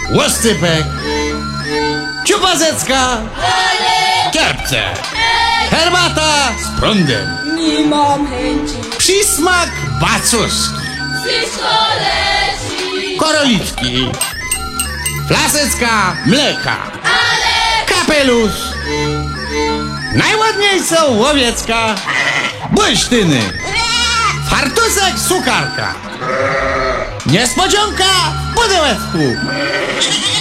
łoscypek, ciupazecka, kierpce, herbata z prądem, Nie mam chęci. przysmak bacuski, Wszystko leci. korolitki, flasecka mleka, Ale kapelusz, najładniejsza łowiecka, błysztyny, fartusek sukarka, niespodzianka w pudełeczku.